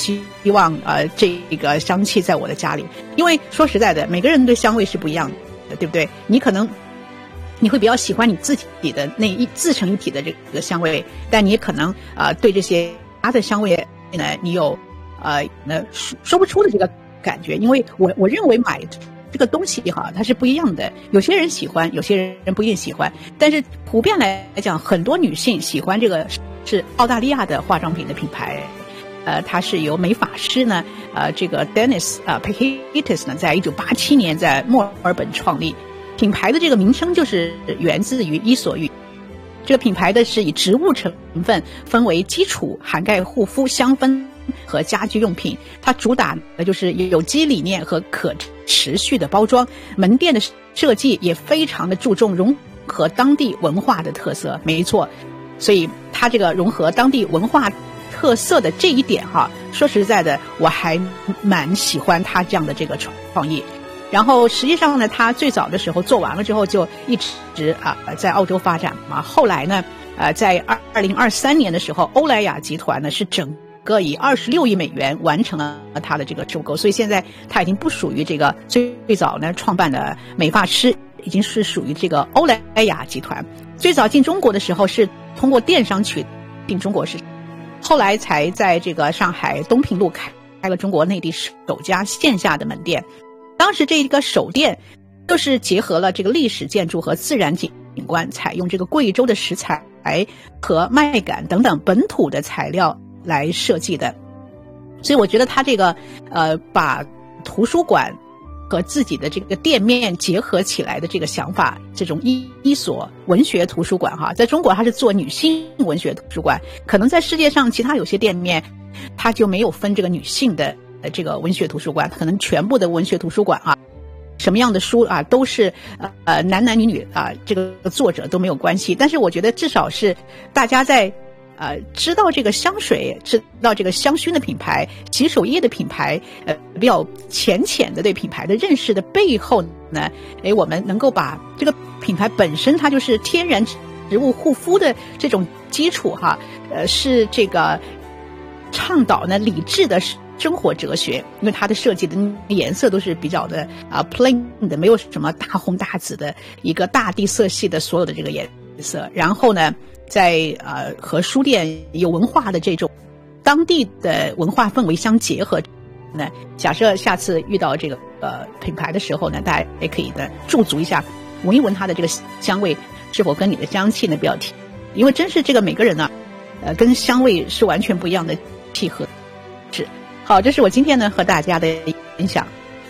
希望这个香气在我的家里。因为说实在的，每个人对香味是不一样的，对不对？你会比较喜欢你自己的那自成一体的这个香味，但你也可能对这些它的香味呢，你有说不出的这个感觉。因为我认为买这个东西哈，它是不一样的，有些人喜欢，有些人不一定喜欢。但是普遍来讲，很多女性喜欢这个是澳大利亚的化妆品的品牌，它是由美发师呢，这个 Dennis Pakitis 呢，在1987年在墨尔本创立。品牌的这个名称就是源自于伊索寓。这个品牌的是以植物成分分为基础，涵盖护肤、香氛和家居用品。它主打的就是有机理念和可持续的包装。门店的设计也非常的注重融合当地文化的特色。没错，所以它这个融合当地文化特色的这一点哈，说实在的，我还蛮喜欢它这样的这个创意。然后实际上呢，他最早的时候做完了之后就一直在澳洲发展嘛。后来呢，在2023年的时候，欧莱雅集团呢是整个以26亿美元完成了他的这个收购，所以现在他已经不属于这个最早呢创办的美发师，已经是属于这个欧莱雅集团。最早进中国的时候是通过电商取进中国市场，后来才在这个上海东平路开了中国内地首家线下的门店。当时这个首店就是结合了这个历史建筑和自然景观，采用这个贵州的食材和麦秆等等本土的材料来设计的。所以我觉得他这个把图书馆和自己的这个店面结合起来的这个想法，这种伊索文学图书馆哈，在中国它是做女性文学图书馆，可能在世界上其他有些店面它就没有分这个女性的这个文学图书馆，可能全部的文学图书馆什么样的书都是男女这个作者都没有关系。但是我觉得至少是大家在知道这个香水，知道这个香薰的品牌、洗手液的品牌，比较浅的对品牌的认识的背后呢，我们能够把这个品牌本身它就是天然植物护肤的这种基础是这个倡导呢理智的生活哲学。因为它的设计的颜色都是比较的plain 的，没有什么大红大紫的一个大地色系的所有的这个颜色。然后呢，在和书店有文化的这种当地的文化氛围相结合呢，假设下次遇到这个品牌的时候呢，大家也可以呢驻足一下，闻一闻它的这个香味是否跟你的香气呢比较贴，因为真是这个每个人呢跟香味是完全不一样的契合。好，这是我今天呢和大家的分享。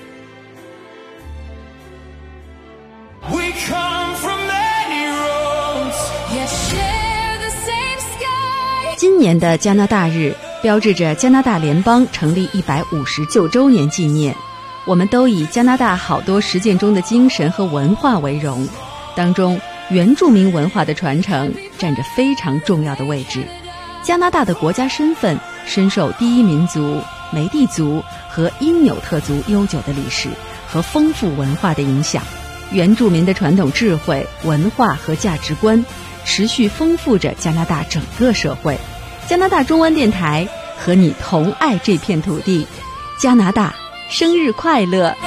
今年的加拿大日标志着加拿大联邦成立159周年纪念，我们都以加拿大好多实践中的精神和文化为荣，当中原住民文化的传承占着非常重要的位置。加拿大的国家身份深受第一民族、梅地族和因纽特族悠久的历史和丰富文化的影响，原住民的传统智慧、文化和价值观持续丰富着加拿大整个社会。加拿大中文电台和你同爱这片土地。加拿大，生日快乐！